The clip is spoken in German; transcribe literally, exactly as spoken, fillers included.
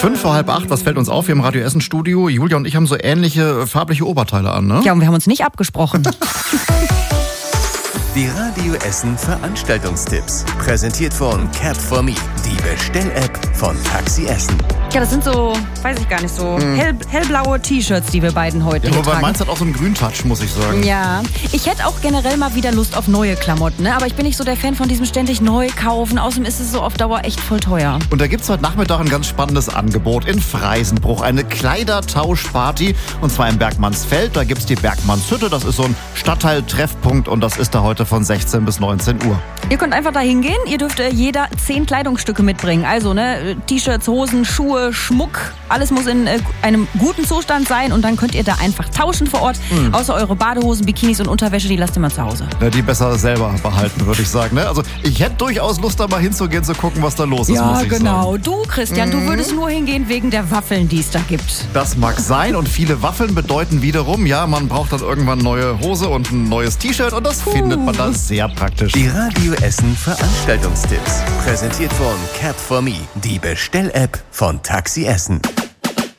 Fünf vor halb acht, was fällt uns auf? Wir im Radio Essen Studio. Julia und ich haben so ähnliche farbliche Oberteile an, ne? Ja, und wir haben uns nicht abgesprochen. Die Radio Essen Veranstaltungstipps. Präsentiert von Cap for Me, die Bestell-App von Taxi Essen. Ja, das sind so, weiß ich gar nicht, so hm. hell, hellblaue T-Shirts, die wir beiden heute ja, tragen. aber meins hat auch so einen Grüntouch, muss ich sagen. Ja, ich hätte auch generell mal wieder Lust auf neue Klamotten, ne? Aber ich bin nicht so der Fan von diesem ständig neu kaufen. Außerdem ist es so auf Dauer echt voll teuer. Und da gibt's heute Nachmittag ein ganz spannendes Angebot in Freisenbruch. Eine Kleidertauschparty, und zwar im Bergmannsfeld. Da gibt's die Bergmannshütte, das ist so ein Stadtteil-Treffpunkt, und das ist da heute von sechzehn bis neunzehn Uhr. Ihr könnt einfach da hingehen. Ihr dürft äh, jeder zehn Kleidungsstücke mitbringen. Also ne, T-Shirts, Hosen, Schuhe, Schmuck. Alles muss in äh, einem guten Zustand sein, und dann könnt ihr da einfach tauschen vor Ort. Mhm. Außer eure Badehosen, Bikinis und Unterwäsche, die lasst ihr mal zu Hause. Ja, die besser selber behalten, würde ich sagen. Ne? Also ich hätte durchaus Lust, da mal hinzugehen, zu gucken, was da los ist, ja, muss ich genau. sagen. Du, Christian, mhm. du würdest nur hingehen wegen der Waffeln, die es da gibt. Das mag sein, und viele Waffeln bedeuten wiederum, ja, man braucht dann irgendwann neue Hose und ein neues T-Shirt, und das Puh. findet man dann sehr praktisch. Die Radio Essen Veranstaltungstipps. Präsentiert von Cap for Me, die Bestell-App von Taxi Essen.